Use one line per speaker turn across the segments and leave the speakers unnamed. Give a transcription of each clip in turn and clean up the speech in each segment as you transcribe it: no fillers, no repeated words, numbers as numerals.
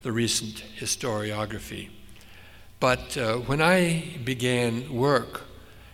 the recent historiography. But when I began work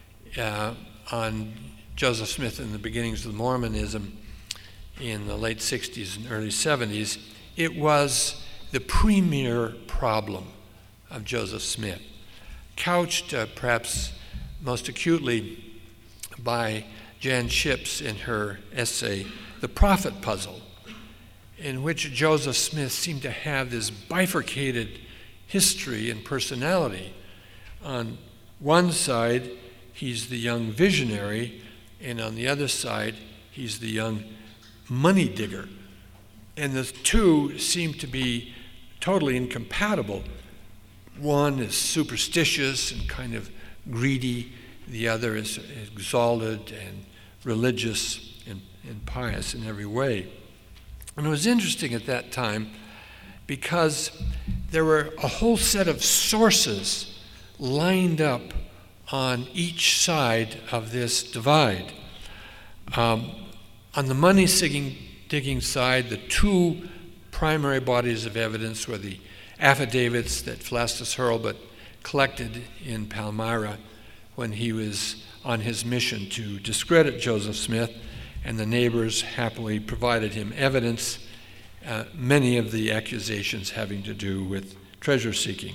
on Joseph Smith and the beginnings of Mormonism in the late 60s and early 70s, it was the premier problem of Joseph Smith, couched perhaps most acutely by Jan Shipps in her essay, The Prophet Puzzle, in which Joseph Smith seemed to have this bifurcated history and personality. On one side, he's the young visionary, and on the other side, he's the young money digger. And the two seem to be totally incompatible. One is superstitious and kind of greedy. The other is exalted and religious and pious in every way. And it was interesting at that time because there were a whole set of sources lined up on each side of this divide. On the money-digging side, the two primary bodies of evidence were the affidavits that Phlastus Hurlbut collected in Palmyra when he was on his mission to discredit Joseph Smith, and the neighbors happily provided him evidence, many of the accusations having to do with treasure seeking.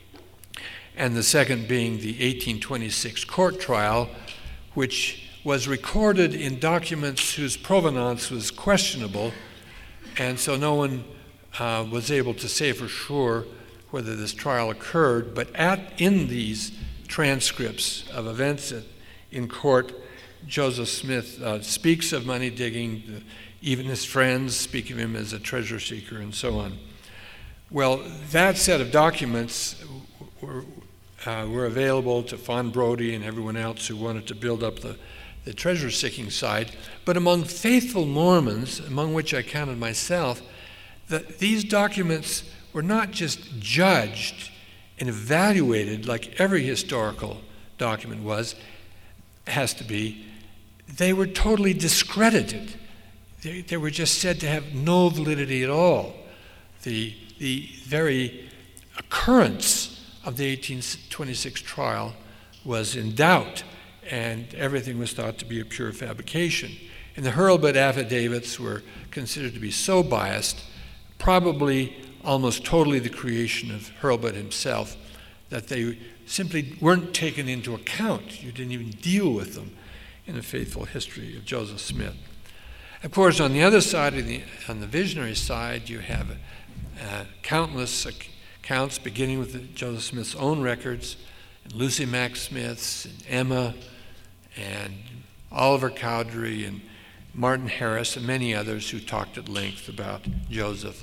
And the second being the 1826 court trial, which was recorded in documents whose provenance was questionable, and so no one was able to say for sure whether this trial occurred, but in these transcripts of events in court, Joseph Smith speaks of money digging, even his friends speak of him as a treasure seeker, and so on. Well, that set of documents were available to Fawn Brodie and everyone else who wanted to build up the treasure-seeking side. But among faithful Mormons, among which I counted myself, these documents were not just judged and evaluated like every historical document has to be. They were totally discredited. They were just said to have no validity at all. The very occurrence of the 1826 trial was in doubt, and everything was thought to be a pure fabrication. And the Hurlbut affidavits were considered to be so biased, probably almost totally the creation of Hurlbut himself, that they simply weren't taken into account. You didn't even deal with them in the faithful history of Joseph Smith. Of course, on the other side, on the visionary side, you have countless accounts, beginning with Joseph Smith's own records, and Lucy Mack Smith's, and Emma, and Oliver Cowdery, and Martin Harris, and many others who talked at length about Joseph's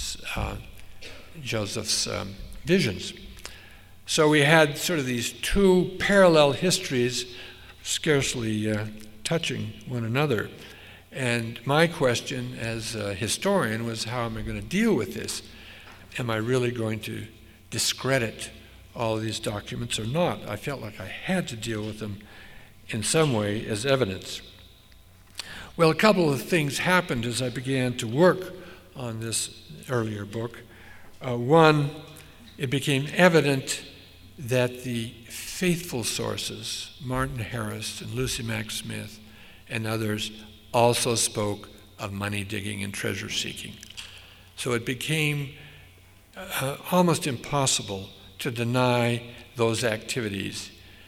visions. So we had sort of these two parallel histories scarcely touching one another. And my question as a historian was, how am I going to deal with this? Am I really going to discredit all of these documents or not? I felt like I had to deal with them in some way as evidence. Well, a couple of things happened as I began to work on this earlier book. One, it became evident that the faithful sources, Martin Harris and Lucy Mack Smith and others, also spoke of money digging and treasure seeking. So it became almost impossible to deny those activities.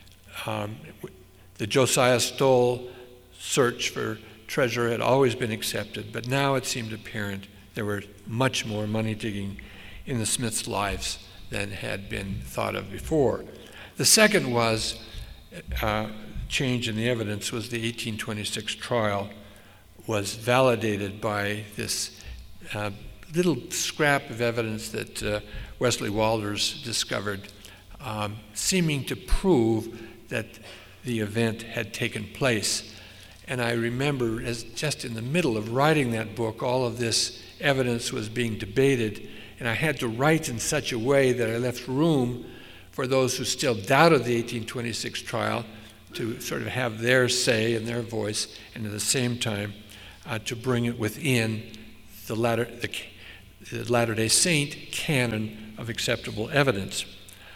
The Josiah Stoll search for treasure had always been accepted, but now it seemed apparent there were much more money digging in the Smiths' lives than had been thought of before. The second was change in the evidence was the 1826 trial was validated by this little scrap of evidence that Wesley Walters discovered, seeming to prove that the event had taken place. And I remember, as just in the middle of writing that book, all of this evidence was being debated, and I had to write in such a way that I left room for those who still doubted the 1826 trial to sort of have their say and their voice, and at the same time to bring it within the the Latter-day Saint canon of acceptable evidence.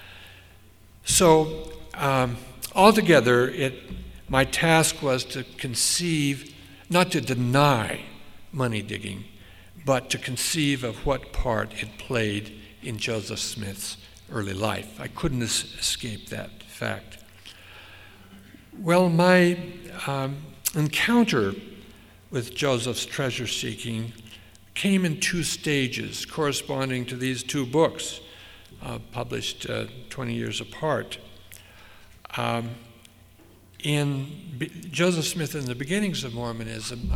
So altogether, my task was to conceive, not to deny money digging, but to conceive of what part it played in Joseph Smith's early life. I couldn't escape that fact. Well, my encounter with Joseph's treasure seeking came in two stages corresponding to these two books, published 20 years apart. In Joseph Smith and the Beginnings of Mormonism,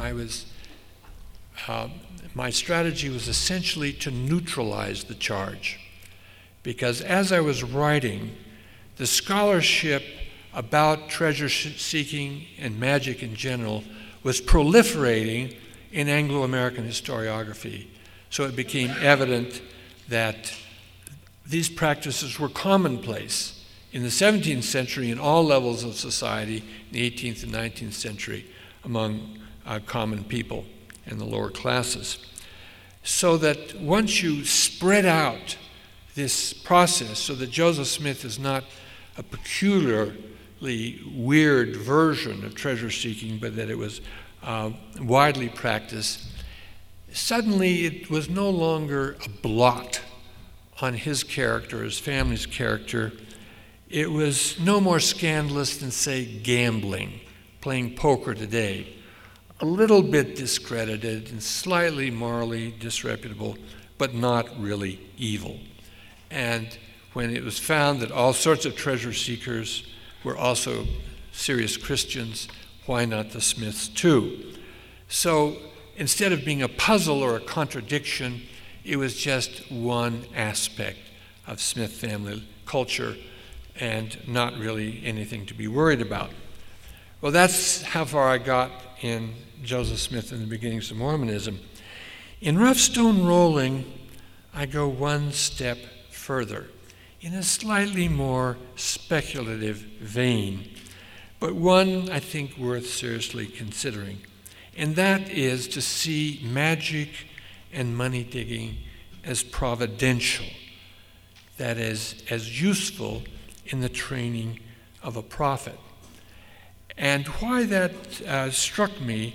my strategy was essentially to neutralize the charge, because as I was writing, the scholarship about treasure seeking and magic in general was proliferating in Anglo-American historiography. So it became evident that these practices were commonplace in the 17th century in all levels of society, in the 18th and 19th century among common people and the lower classes. So that once you spread out this process so that Joseph Smith is not a peculiarly weird version of treasure seeking, but that it was widely practiced, suddenly it was no longer a blot on his character, his family's character. It was no more scandalous than, say, gambling, playing poker today. A little bit discredited and slightly morally disreputable, but not really evil. And when it was found that all sorts of treasure seekers were also serious Christians, why not the Smiths too? So instead of being a puzzle or a contradiction, it was just one aspect of Smith family culture and not really anything to be worried about. Well, that's how far I got in Joseph Smith and the Beginnings of Mormonism. In Rough Stone Rolling, I go one step further, in a slightly more speculative vein, but one I think worth seriously considering. And that is to see magic and money digging as providential, that is, as useful in the training of a prophet. And why that struck me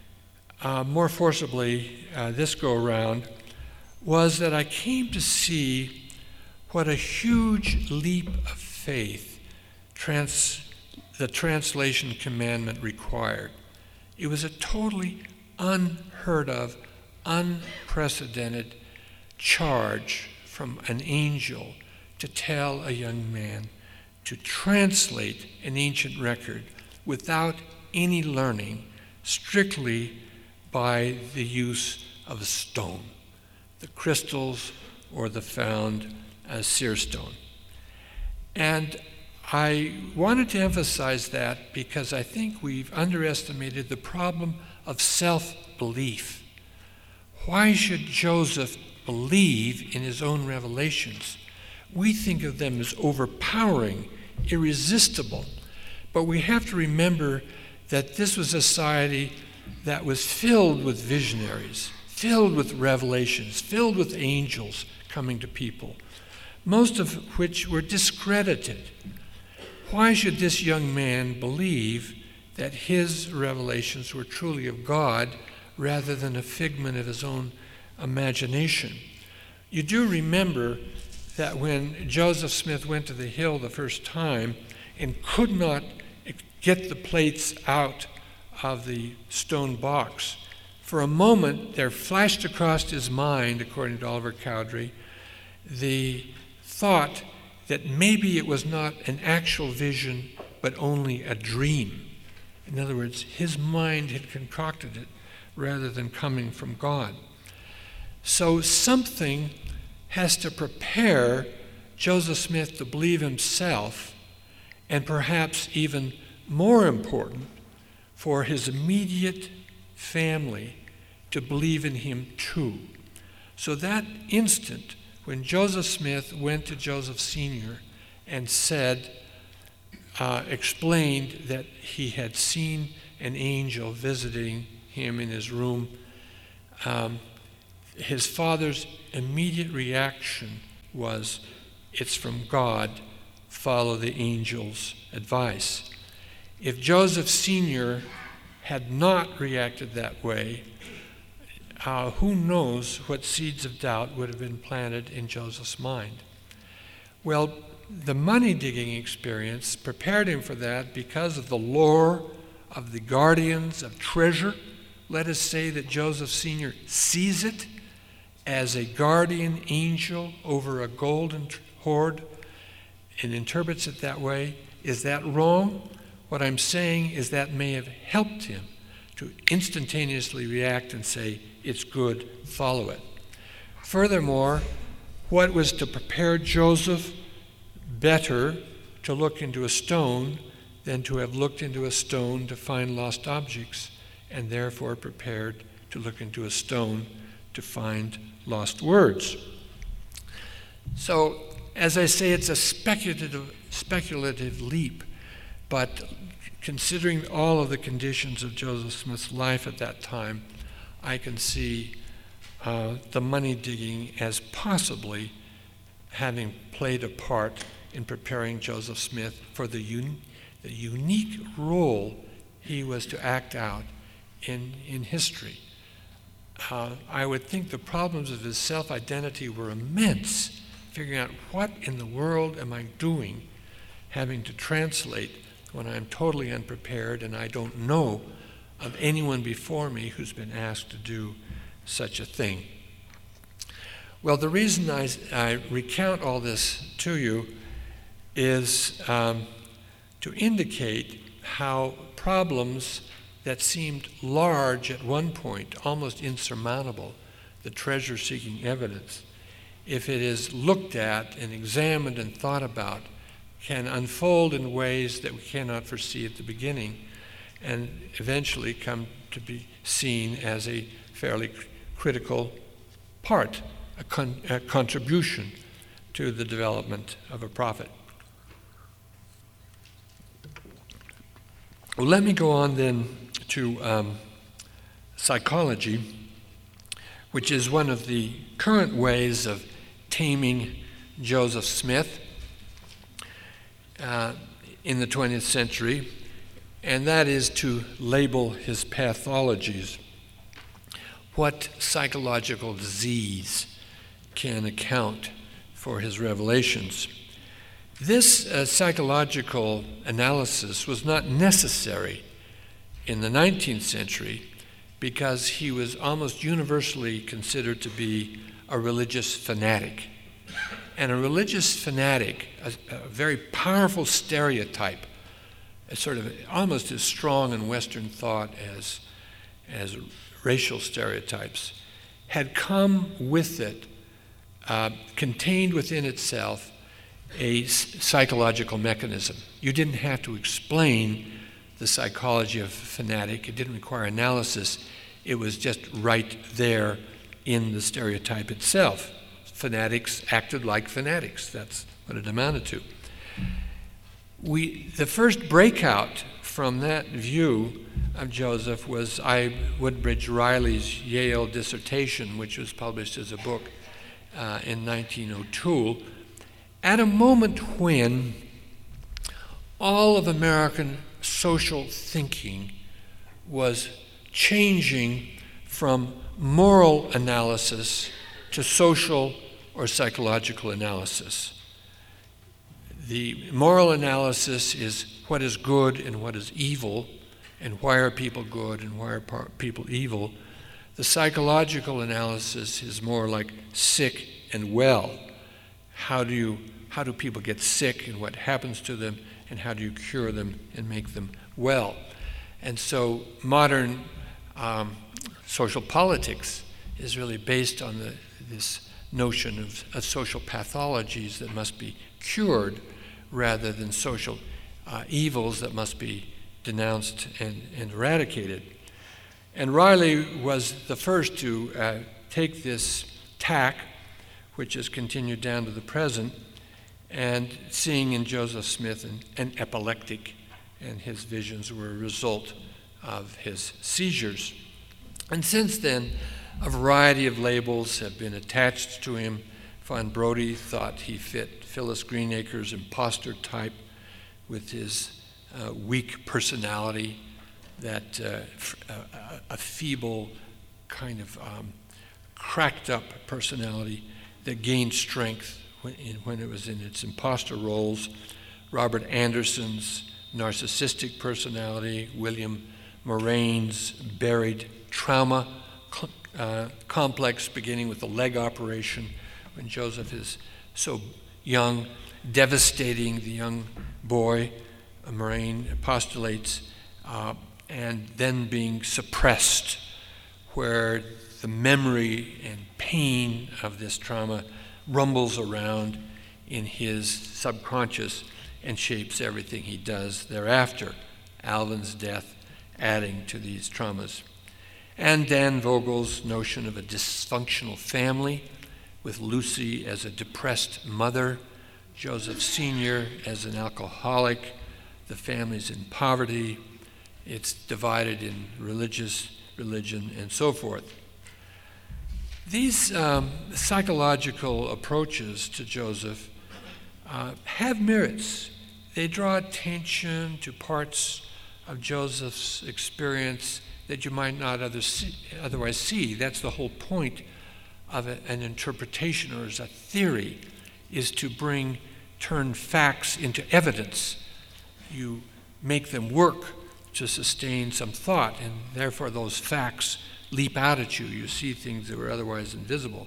more forcibly this go-around was that I came to see what a huge leap of faith the translation commandment required. It was a totally unheard of, unprecedented charge from an angel to tell a young man to translate an ancient record without any learning, strictly by the use of a stone, the crystals or the found seer stone. And I wanted to emphasize that because I think we've underestimated the problem of self-belief. Why should Joseph believe in his own revelations? We think of them as overpowering, irresistible, but we have to remember that this was a society that was filled with visionaries, filled with revelations, filled with angels coming to people, most of which were discredited. Why should this young man believe that his revelations were truly of God rather than a figment of his own imagination? You do remember that when Joseph Smith went to the hill the first time and could not get the plates out of the stone box, for a moment there flashed across his mind, according to Oliver Cowdery, the thought that maybe it was not an actual vision, but only a dream. In other words, his mind had concocted it rather than coming from God. So something has to prepare Joseph Smith to believe himself, and perhaps even more important, for his immediate family to believe in him too. So that instant, when Joseph Smith went to Joseph Sr. and explained that he had seen an angel visiting him in his room, his father's immediate reaction was, "It's from God, follow the angel's advice." If Joseph Sr. had not reacted that way, who knows what seeds of doubt would have been planted in Joseph's mind. Well, the money-digging experience prepared him for that because of the lore of the guardians of treasure. Let us say that Joseph Sr. sees it as a guardian angel over a golden hoard and interprets it that way. Is that wrong? What I'm saying is that may have helped him to instantaneously react and say, "It's good, follow it." Furthermore, what was to prepare Joseph better to look into a stone than to have looked into a stone to find lost objects, and therefore prepared to look into a stone to find lost words? So, as I say, it's a speculative leap, but considering all of the conditions of Joseph Smith's life at that time, I can see the money digging as possibly having played a part in preparing Joseph Smith for the unique role he was to act out in history. I would think the problems of his self-identity were immense, figuring out what in the world am I doing, having to translate when I'm totally unprepared and I don't know of anyone before me who's been asked to do such a thing. Well, the reason I recount all this to you is to indicate how problems that seemed large at one point, almost insurmountable, the treasure-seeking evidence, if it is looked at and examined and thought about, can unfold in ways that we cannot foresee at the beginning and eventually come to be seen as a fairly critical part, a contribution to the development of a prophet. Well, let me go on then to psychology, which is one of the current ways of taming Joseph Smith in the 20th century, and that is to label his pathologies. What psychological disease can account for his revelations? This psychological analysis was not necessary in the 19th century because he was almost universally considered to be a religious fanatic. And a religious fanatic, a very powerful stereotype, sort of almost as strong in Western thought as racial stereotypes, had come with it, contained within itself, a psychological mechanism. You didn't have to explain the psychology of a fanatic. It didn't require analysis. It was just right there in the stereotype itself. Fanatics acted like fanatics. That's what it amounted to. The first breakout from that view of Joseph was I. Woodbridge Riley's Yale dissertation, which was published as a book in 1902, at a moment when all of American social thinking was changing from moral analysis to social or psychological analysis. The moral analysis is what is good and what is evil, and why are people good and why are people evil. The psychological analysis is more like sick and well. How do people get sick and what happens to them, and how do you cure them and make them well? And so modern social politics is really based on this notion of social pathologies that must be cured rather than social evils that must be denounced and eradicated. And Riley was the first to take this tack, which has continued down to the present, and seeing in Joseph Smith an epileptic, and his visions were a result of his seizures. And since then, A variety of labels have been attached to him. Von Brody thought he fit Phyllis Greenacre's imposter type with his weak personality, that a feeble kind of cracked up personality that gained strength when it was in its imposter roles. Robert Anderson's narcissistic personality, William Moraine's buried trauma complex beginning with the leg operation when Joseph is so young, devastating the young boy, Moraine postulates, and then being suppressed, where the memory and pain of this trauma rumbles around in his subconscious and shapes everything he does thereafter. Alvin's death adding to these traumas. And Dan Vogel's notion of a dysfunctional family, with Lucy as a depressed mother, Joseph Sr. as an alcoholic, the family's in poverty, it's divided in religion, and so forth. These psychological approaches to Joseph have merits. They draw attention to parts of Joseph's experience that you might not otherwise see. That's the whole point of an interpretation, or as a theory, is to turn facts into evidence. You make them work to sustain some thought, and therefore those facts leap out at you. You see things that were otherwise invisible.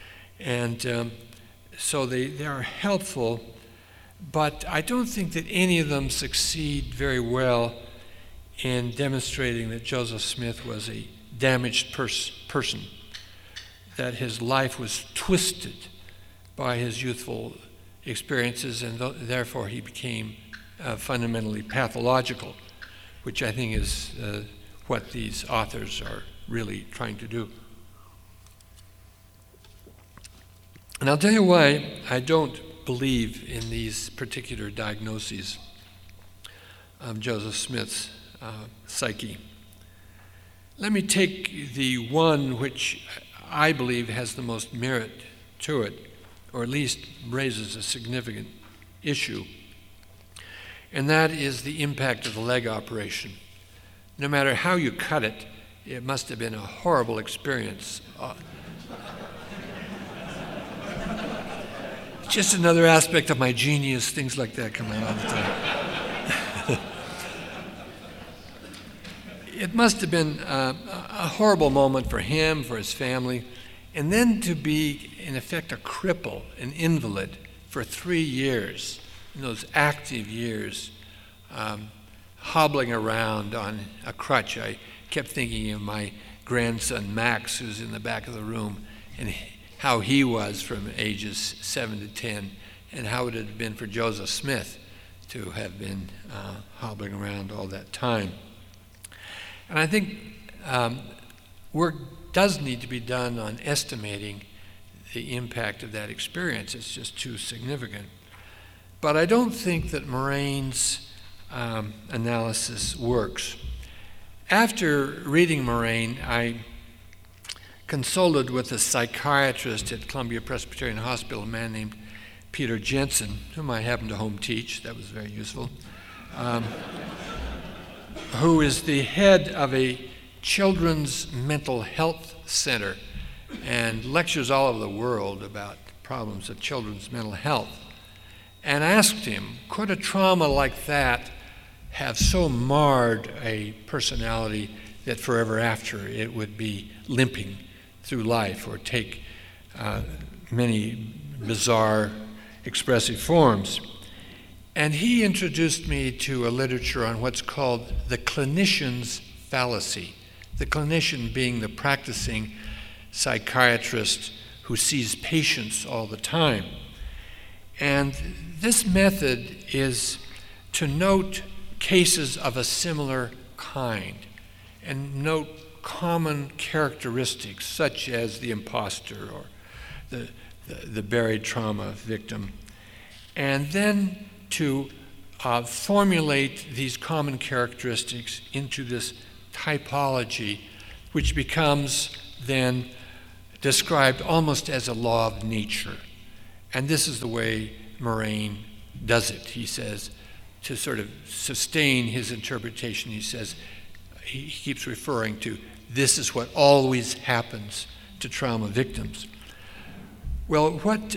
And so they are helpful, but I don't think that any of them succeed very well in demonstrating that Joseph Smith was a damaged person, that his life was twisted by his youthful experiences, and therefore he became fundamentally pathological, which I think is what these authors are really trying to do. And I'll tell you why I don't believe in these particular diagnoses of Joseph Smith's psyche. Let me take the one which I believe has the most merit to it, or at least raises a significant issue, and that is the impact of the leg operation. No matter how you cut it, it must have been a horrible experience. Just another aspect of my genius, things like that come out all the time. It must have been a horrible moment for him, for his family, and then to be, in effect, a cripple, an invalid for 3 years, in those active years, hobbling around on a crutch. I kept thinking of my grandson, Max, who's in the back of the room, and how he was from ages 7 to 10, and how it had been for Joseph Smith to have been hobbling around all that time. And I think work does need to be done on estimating the impact of that experience. It's just too significant. But I don't think that Moraine's analysis works. After reading Moraine, I consulted with a psychiatrist at Columbia Presbyterian Hospital, a man named Peter Jensen, whom I happened to home teach. That was very useful. Who is the head of a children's mental health center and lectures all over the world about problems of children's mental health. And asked him, could a trauma like that have so marred a personality that forever after it would be limping through life or take many bizarre expressive forms? And he introduced me to a literature on what's called the clinician's fallacy, the clinician being the practicing psychiatrist who sees patients all the time. And this method is to note cases of a similar kind and note common characteristics such as the imposter or the buried trauma victim, and then to formulate these common characteristics into this typology, which becomes then described almost as a law of nature. And this is the way Moraine does it. He says, to sort of sustain his interpretation, he says, he keeps referring to, this is what always happens to trauma victims. Well, what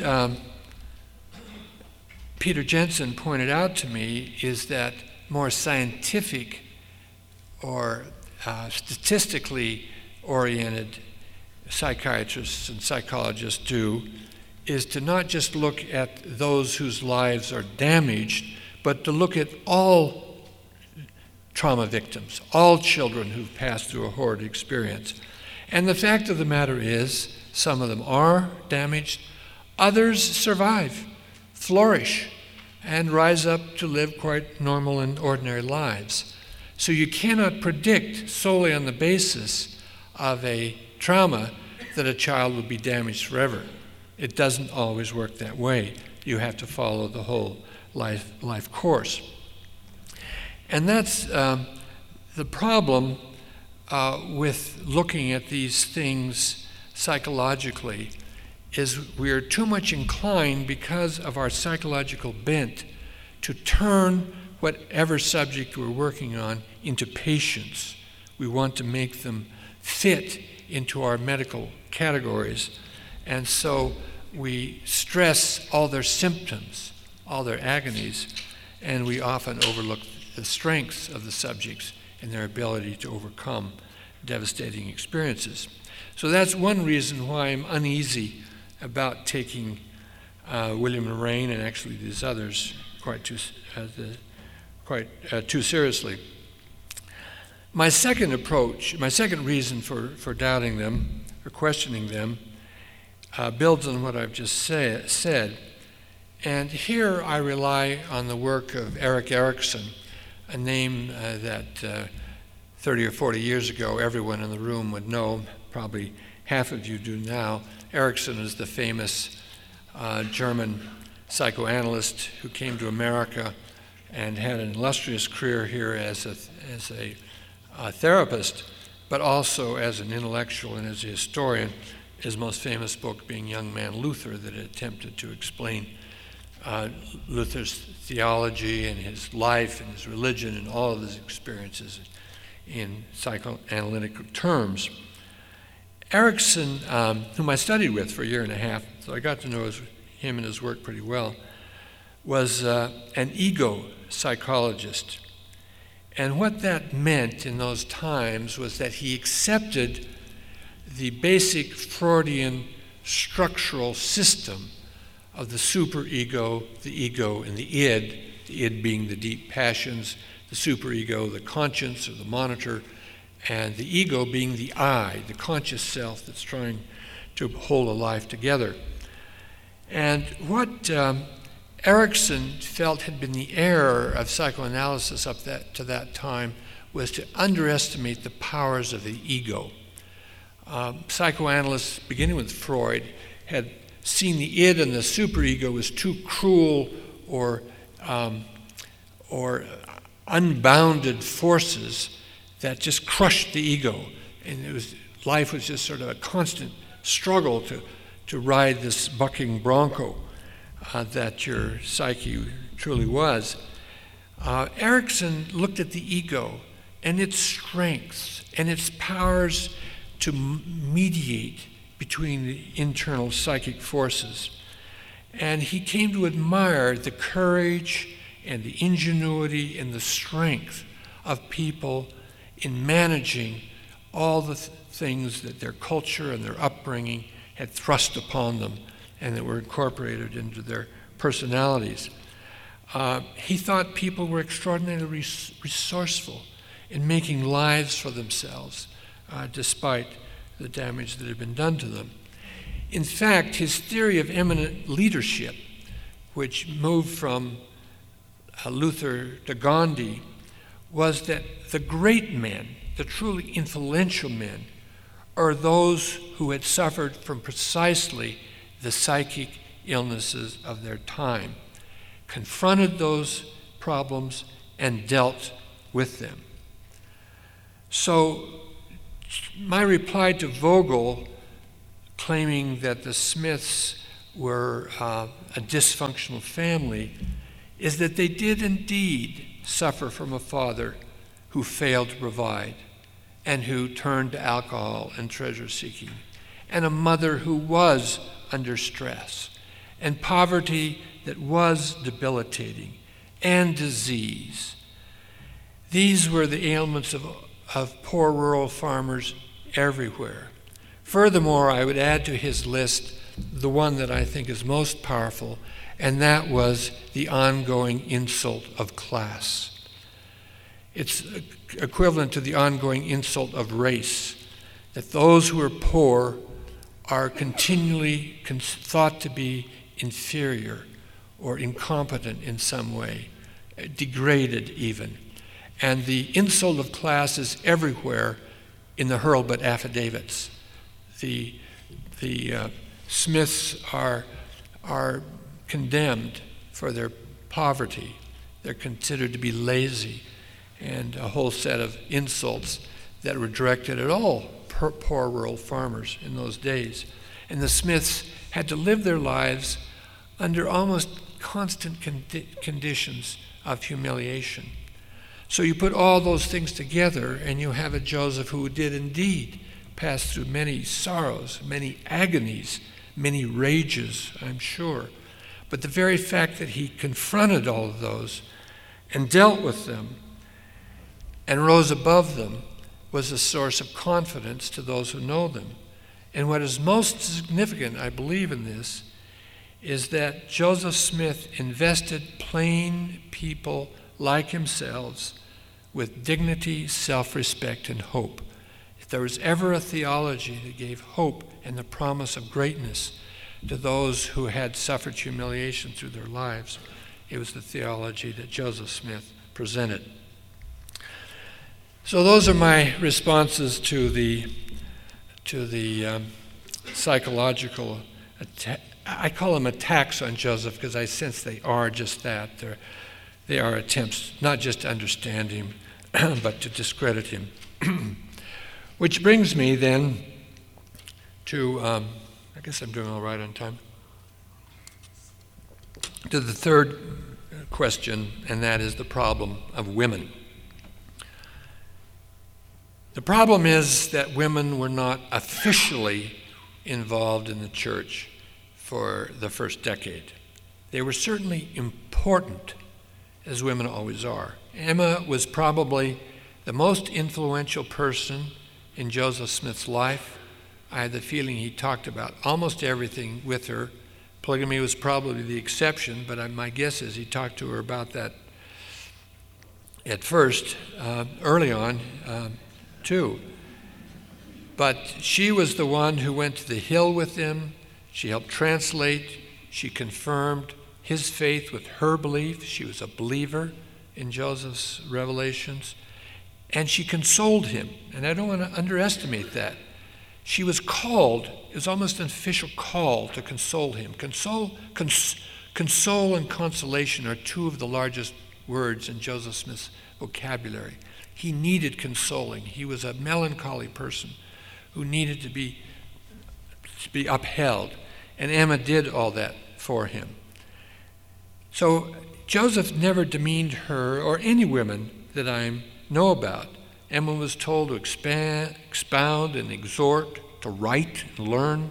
Peter Jensen pointed out to me is that more scientific or statistically oriented psychiatrists and psychologists do is to not just look at those whose lives are damaged, but to look at all trauma victims, all children who've passed through a horrid experience. And the fact of the matter is, some of them are damaged, others survive, flourish, and rise up to live quite normal and ordinary lives. So you cannot predict solely on the basis of a trauma that a child will be damaged forever. It doesn't always work that way. You have to follow the whole life course. And that's the problem with looking at these things psychologically, is we're too much inclined, because of our psychological bent, to turn whatever subject we're working on into patients. We want to make them fit into our medical categories. And so we stress all their symptoms, all their agonies, and we often overlook the strengths of the subjects and their ability to overcome devastating experiences. So that's one reason why I'm uneasy about taking William Moraine and actually these others quite too seriously. My second reason for doubting them or questioning them builds on what I've just said. And here I rely on the work of Erik Erikson, a name that 30 or 40 years ago everyone in the room would know, probably half of you do now. Erikson is the famous German psychoanalyst who came to America and had an illustrious career here as a therapist, but also as an intellectual and as a historian, his most famous book being Young Man Luther, that attempted to explain Luther's theology and his life and his religion and all of his experiences in psychoanalytic terms. Erikson, whom I studied with for a year and a half, so I got to know him and his work pretty well, was an ego psychologist. And what that meant in those times was that he accepted the basic Freudian structural system of the superego, the ego, and the id being the deep passions, the superego, the conscience or the monitor, and the ego being the I, the conscious self that's trying to hold a life together. And what Erikson felt had been the error of psychoanalysis up to that time was to underestimate the powers of the ego. Psychoanalysts, beginning with Freud, had seen the id and the superego as too cruel or unbounded forces that just crushed the ego, and life was just sort of a constant struggle to ride this bucking bronco that your psyche truly was. Erikson looked at the ego and its strengths and its powers to mediate between the internal psychic forces. And he came to admire the courage and the ingenuity and the strength of people in managing all the things that their culture and their upbringing had thrust upon them and that were incorporated into their personalities. He thought people were extraordinarily resourceful in making lives for themselves, despite the damage that had been done to them. In fact, his theory of eminent leadership, which moved from Luther to Gandhi, was that the great men, the truly influential men, are those who had suffered from precisely the psychic illnesses of their time, confronted those problems, and dealt with them. So My reply to Vogel, claiming that the Smiths were a dysfunctional family, is that they did indeed suffer from a father who failed to provide and who turned to alcohol and treasure seeking, and a mother who was under stress, and poverty that was debilitating, and disease. These were the ailments of poor rural farmers everywhere. Furthermore, I would add to his list the one that I think is most powerful, and that was the ongoing insult of class. It's equivalent to the ongoing insult of race, that those who are poor are continually thought to be inferior or incompetent in some way, degraded even. And the insult of class is everywhere in the Hurlbut affidavits. The Smiths are condemned for their poverty. They're considered to be lazy, and a whole set of insults that were directed at all poor rural farmers in those days. And the Smiths had to live their lives under almost constant conditions of humiliation. So you put all those things together, and you have a Joseph who did indeed pass through many sorrows, many agonies, many rages, I'm sure. But the very fact that he confronted all of those and dealt with them and rose above them was a source of confidence to those who know them. And what is most significant, I believe, in this is that Joseph Smith invested plain people like himself with dignity, self-respect, and hope. If there was ever a theology that gave hope and the promise of greatness to those who had suffered humiliation through their lives, it was the theology that Joseph Smith presented. So those are my responses to the psychological I call them attacks on Joseph because I sense they are just that. They are attempts not just to understand him, but to discredit him. Which brings me then to, I guess I'm doing all right on time, to the third question, and that is the problem of women. The problem is that women were not officially involved in the church for the first decade. They were certainly important, as women always are. Emma was probably the most influential person in Joseph Smith's life. I had the feeling he talked about almost everything with her. Polygamy was probably the exception, but my guess is he talked to her about that at first, early on, too. But she was the one who went to the hill with him. She helped translate. She confirmed his faith with her belief. She was a believer in Joseph's revelations. And she consoled him. And I don't want to underestimate that. She was called, it was almost an official call to console him. Console and consolation are two of the largest words in Joseph Smith's vocabulary. He needed consoling. He was a melancholy person who needed to be upheld. And Emma did all that for him. So Joseph never demeaned her or any women that I know about. Emma was told to expound and exhort, to write and learn.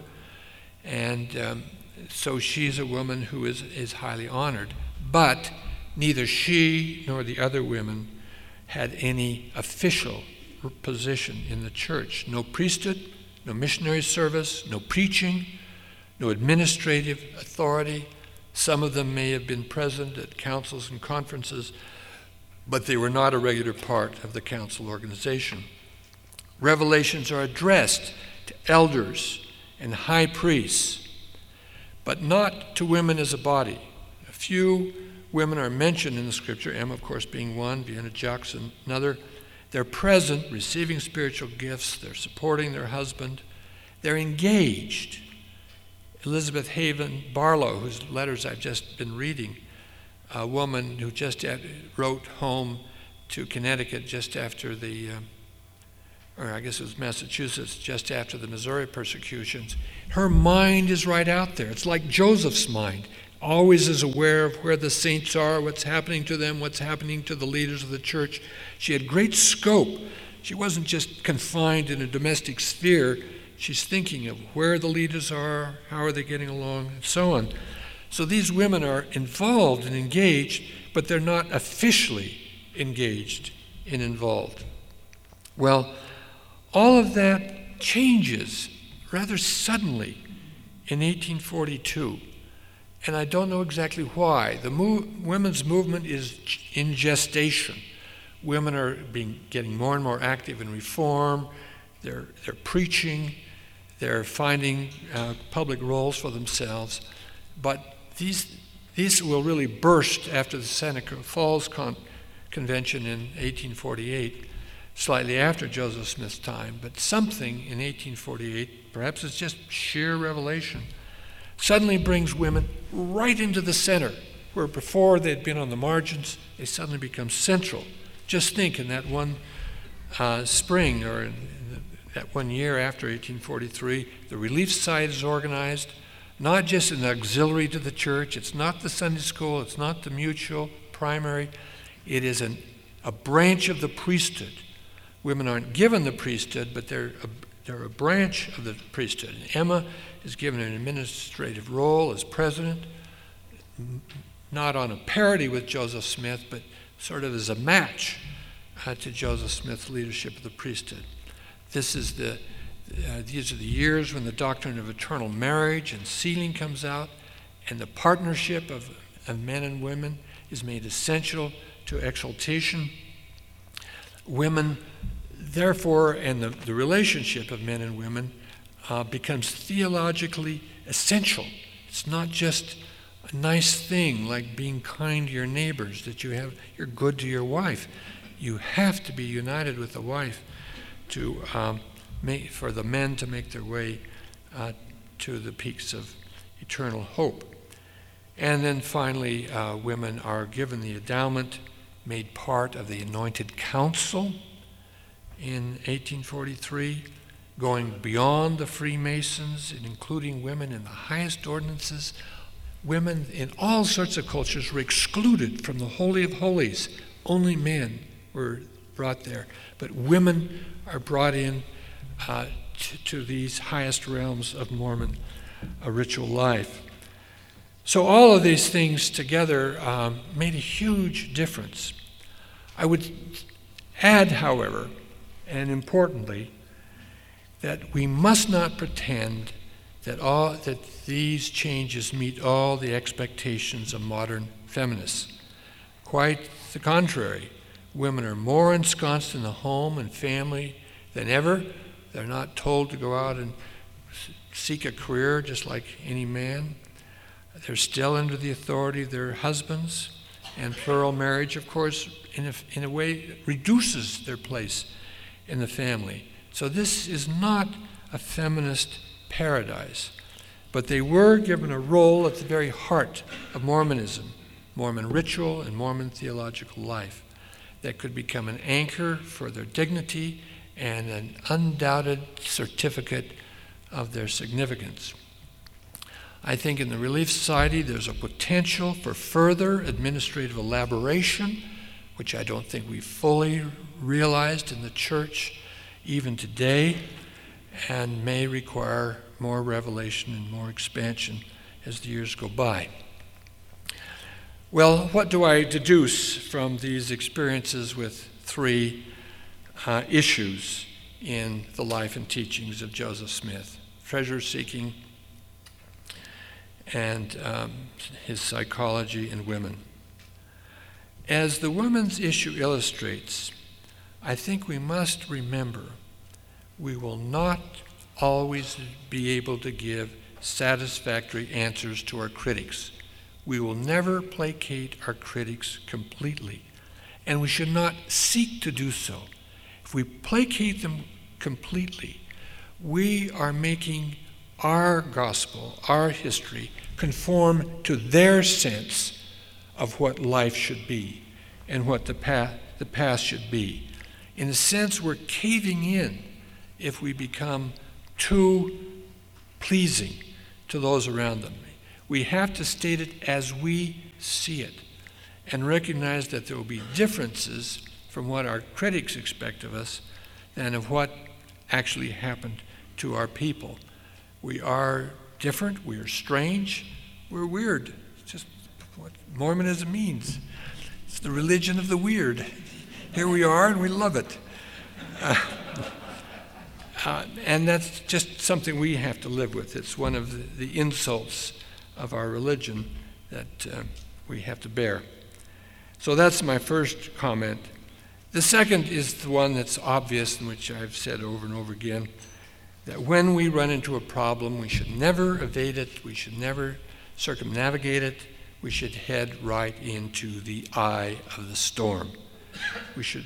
And so she's a woman who is highly honored. But neither she nor the other women had any official position in the church. No priesthood, no missionary service, no preaching, no administrative authority. Some of them may have been present at councils and conferences, but they were not a regular part of the council organization. Revelations are addressed to elders and high priests, but not to women as a body. A few women are mentioned in the scripture, Emma, of course, being one, Vienna Jackson, another. They're present, receiving spiritual gifts. They're supporting their husband. They're engaged. Elizabeth Haven Barlow, whose letters I've just been reading, a woman who just wrote home to Connecticut just after the or I guess it was Massachusetts, just after the Missouri persecutions. Her mind is right out there. It's like Joseph's mind, always is aware of where the saints are, what's happening to them, what's happening to the leaders of the church. She had great scope. She wasn't just confined in a domestic sphere. She's thinking of where the leaders are, how are they getting along, and so on. So these women are involved and engaged, but they're not officially engaged and involved. Well, all of that changes rather suddenly in 1842, and I don't know exactly why. The women's movement is in gestation. Women are getting more and more active in reform. They're preaching. They're finding public roles for themselves. But these will really burst after the Seneca Falls Convention in 1848, slightly after Joseph Smith's time. But something in 1848, perhaps it's just sheer revelation, suddenly brings women right into the center, where before they'd been on the margins, they suddenly become central. Just think, in that one spring, or in that 1 year after 1843, the Relief Society is organized, not just an auxiliary to the church. It's not the Sunday school. It's not the mutual primary. It is a branch of the priesthood. Women aren't given the priesthood, but they're a branch of the priesthood. And Emma is given an administrative role as president, not on a parity with Joseph Smith, but sort of as a match to Joseph Smith's leadership of the priesthood. These are the years when the doctrine of eternal marriage and sealing comes out, and the partnership of men and women is made essential to exaltation. Women, therefore, and the relationship of men and women becomes theologically essential. It's not just a nice thing like being kind to your neighbors, that you're good to your wife. You have to be united with the wife for the men to make their way to the peaks of eternal hope. And then finally, women are given the endowment, made part of the Anointed Council in 1843, going beyond the Freemasons and including women in the highest ordinances. Women in all sorts of cultures were excluded from the Holy of Holies. Only men were brought there. But women are brought in to these highest realms of Mormon ritual life. So all of these things together made a huge difference. I would add, however, and importantly, that we must not pretend that these changes meet all the expectations of modern feminists. Quite the contrary. Women are more ensconced in the home and family than ever. They're not told to go out and seek a career just like any man. They're still under the authority of their husbands, and plural marriage, of course, in a way reduces their place in the family. So this is not a feminist paradise, but they were given a role at the very heart of Mormonism, Mormon ritual and Mormon theological life, that could become an anchor for their dignity and an undoubted certificate of their significance. I think in the Relief Society there's a potential for further administrative elaboration, which I don't think we've fully realized in the church even today, and may require more revelation and more expansion as the years go by. Well, what do I deduce from these experiences with three issues in the life and teachings of Joseph Smith? Treasure-seeking and his psychology and women. As the women's issue illustrates, I think we must remember we will not always be able to give satisfactory answers to our critics. We will never placate our critics completely, and we should not seek to do so. If we placate them completely, we are making our gospel, our history, conform to their sense of what life should be and what the past should be. In a sense, we're caving in if we become too pleasing to those around them. We have to state it as we see it and recognize that there will be differences from what our critics expect of us than of what actually happened to our people. We are different, we are strange, we're weird. It's just what Mormonism means. It's the religion of the weird. Here we are and we love it. And that's just something we have to live with. It's one of the insults of our religion that we have to bear. So that's my first comment. The second is the one that's obvious, and which I've said over and over again, that when we run into a problem, we should never evade it, we should never circumnavigate it, we should head right into the eye of the storm. We should,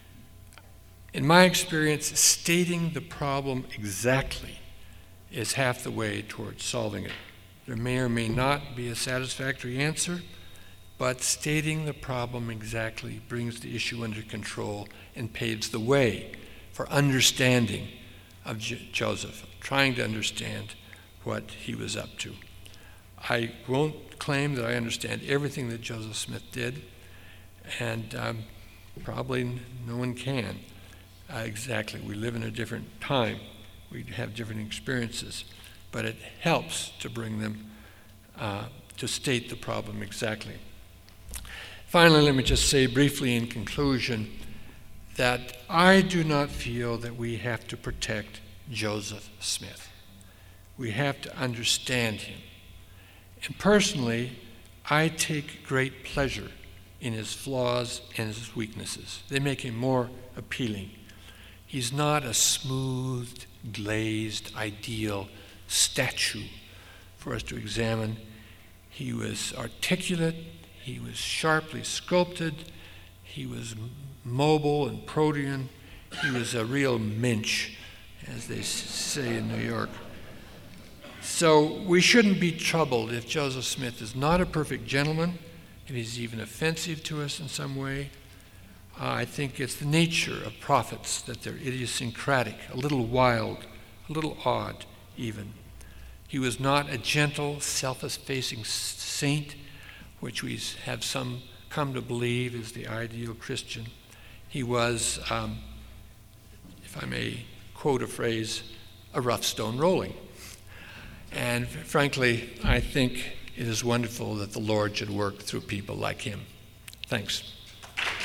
in my experience, stating the problem exactly is half the way towards solving it. There may or may not be a satisfactory answer, but stating the problem exactly brings the issue under control and paves the way for understanding of Joseph, trying to understand what he was up to. I won't claim that I understand everything that Joseph Smith did, and probably no one can. Exactly. We live in a different time. We have different experiences, but it helps to bring them to state the problem exactly. Finally, let me just say briefly in conclusion that I do not feel that we have to protect Joseph Smith. We have to understand him. And personally, I take great pleasure in his flaws and his weaknesses. They make him more appealing. He's not a smooth, glazed, ideal statue for us to examine. He was articulate. He was sharply sculpted. He was mobile and protean. He was a real mensch, as they say in New York. So we shouldn't be troubled if Joseph Smith is not a perfect gentleman, if he's even offensive to us in some way. I think it's the nature of prophets that they're idiosyncratic, a little wild, a little odd even. He was not a gentle, self-effacing saint, which we have some come to believe is the ideal Christian. He was, if I may quote a phrase, a rough stone rolling. And frankly, I think it is wonderful that the Lord should work through people like him. Thanks.